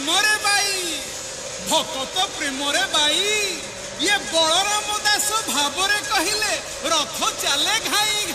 ପ୍ରେମରେ ବାଇ ଭକତ ପ୍ରେମରେ ବାଇ ଇଏ ବଳରାମ ଦାସ ଭାବରେ କହିଲେ ରଥ ଚାଲେ ଘାଇ